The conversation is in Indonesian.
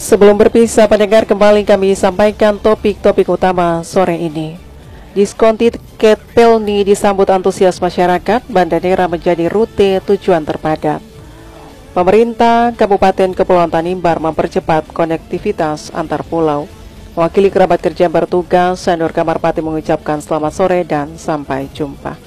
Sebelum berpisah pendengar, kembali kami sampaikan topik-topik utama sore ini. Diskon tiket Pelni disambut antusias masyarakat, Banda Neira menjadi rute tujuan terpadat. Pemerintah Kabupaten Kepulauan Tanimbar mempercepat konektivitas antar pulau. Wakili kerabat kerja bertugas, Sanur Kamarpati mengucapkan selamat sore dan sampai jumpa.